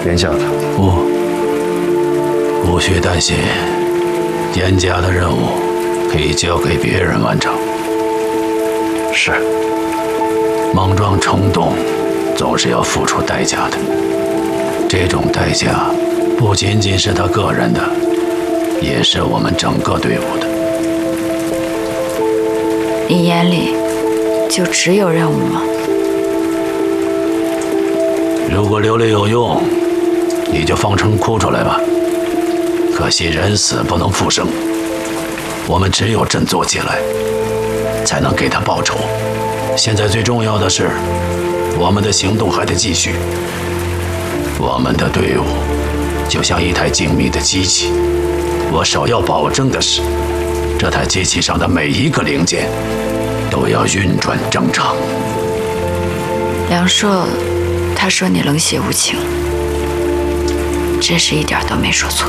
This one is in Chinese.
连下他。 无需担心，严家的任务可以交给别人完成。 是。 莽撞冲动总是要付出代价的，这种代价不仅仅是他个人的，也是我们整个队伍的。 你眼里就只有任务吗？ 如果流泪有用，你就放声哭出来吧。可惜人死不能复生，我们只有振作起来，才能给他报仇。现在最重要的是，我们的行动还得继续。我们的队伍就像一台精密的机器，我首要保证的是，这台机器上的每一个零件都要运转正常。 梁硕，他说你冷血无情，真是一点都没说错。